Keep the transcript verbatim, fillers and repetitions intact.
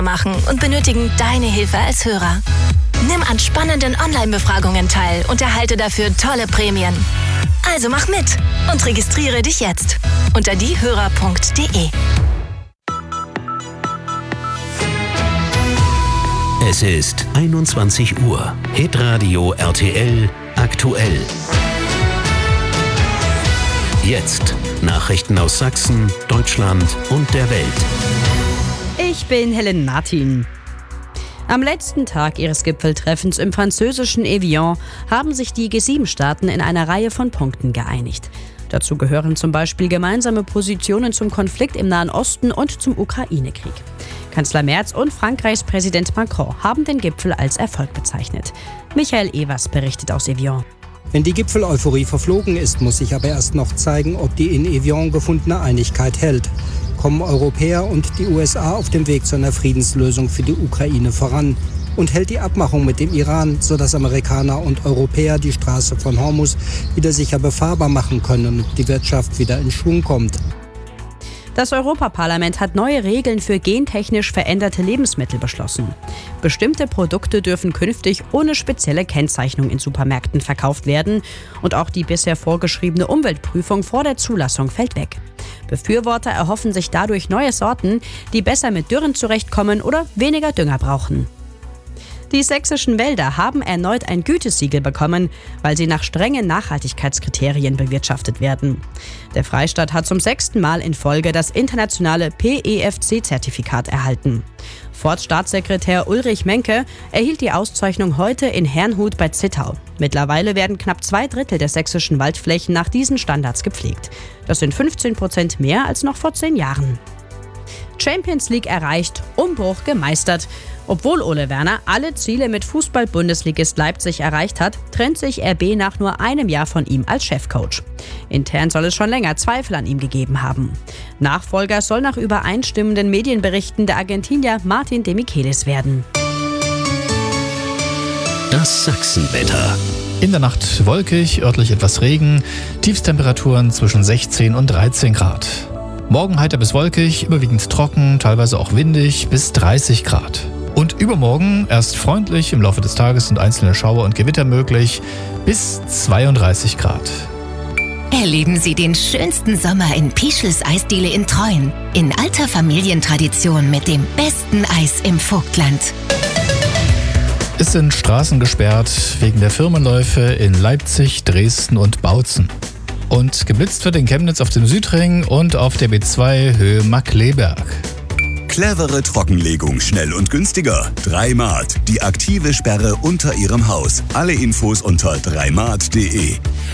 machen und benötigen deine Hilfe als Hörer. Nimm an spannenden Online-Befragungen teil und erhalte dafür tolle Prämien. Also mach mit und registriere dich jetzt unter diehörer punkt de. Es ist einundzwanzig Uhr. Hitradio R T L aktuell. Jetzt Nachrichten aus Sachsen, Deutschland und der Welt. Ich bin Helen Martin. Am letzten Tag ihres Gipfeltreffens im französischen Evian haben sich die G sieben Staaten in einer Reihe von Punkten geeinigt. Dazu gehören zum Beispiel gemeinsame Positionen zum Konflikt im Nahen Osten und zum Ukraine-Krieg. Kanzler Merz und Frankreichs Präsident Macron haben den Gipfel als Erfolg bezeichnet. Michael Evers berichtet aus Evian. Wenn die Gipfel-Euphorie verflogen ist, muss sich aber erst noch zeigen, ob die in Evian gefundene Einigkeit hält. Kommen Europäer und die U S A auf dem Weg zu einer Friedenslösung für die Ukraine voran? Und hält die Abmachung mit dem Iran, sodass Amerikaner und Europäer die Straße von Hormuz wieder sicher befahrbar machen können und die Wirtschaft wieder in Schwung kommt? Das Europaparlament hat neue Regeln für gentechnisch veränderte Lebensmittel beschlossen. Bestimmte Produkte dürfen künftig ohne spezielle Kennzeichnung in Supermärkten verkauft werden und auch die bisher vorgeschriebene Umweltprüfung vor der Zulassung fällt weg. Befürworter erhoffen sich dadurch neue Sorten, die besser mit Dürren zurechtkommen oder weniger Dünger brauchen. Die sächsischen Wälder haben erneut ein Gütesiegel bekommen, weil sie nach strengen Nachhaltigkeitskriterien bewirtschaftet werden. Der Freistaat hat zum sechsten Mal in Folge das internationale P E F C-Zertifikat erhalten. Forststaatssekretär Ulrich Menke erhielt die Auszeichnung heute in Herrnhut bei Zittau. Mittlerweile werden knapp zwei Drittel der sächsischen Waldflächen nach diesen Standards gepflegt. Das sind fünfzehn Prozent mehr als noch vor zehn Jahren. Champions League erreicht, Umbruch gemeistert. Obwohl Ole Werner alle Ziele mit Fußball-Bundesligist Leipzig erreicht hat, trennt sich R B nach nur einem Jahr von ihm als Chefcoach. Intern soll es schon länger Zweifel an ihm gegeben haben. Nachfolger soll nach übereinstimmenden Medienberichten der Argentinier Martin de Michelis werden. Das Sachsenwetter. In der Nacht wolkig, örtlich etwas Regen, Tiefstemperaturen zwischen sechzehn und dreizehn Grad. Morgen heiter bis wolkig, überwiegend trocken, teilweise auch windig, bis dreißig Grad. Und übermorgen erst freundlich, im Laufe des Tages sind einzelne Schauer und Gewitter möglich, bis zweiunddreißig Grad. Erleben Sie den schönsten Sommer in Pischels Eisdiele in Treuen. In alter Familientradition mit dem besten Eis im Vogtland. Es sind Straßen gesperrt wegen der Firmenläufe in Leipzig, Dresden und Bautzen. Und geblitzt wird in Chemnitz auf dem Südring und auf der B zwei Höhe Markkleeberg. Clevere Trockenlegung, schnell und günstiger. Dreimat, die aktive Sperre unter Ihrem Haus. Alle Infos unter dreimat punkt de.